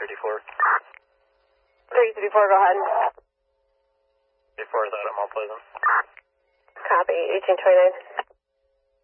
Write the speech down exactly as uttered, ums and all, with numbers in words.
fifty-four. three fifty-four, go ahead. fifty-four is out at Mount Pleasant. Copy, eighteen twenty-nine.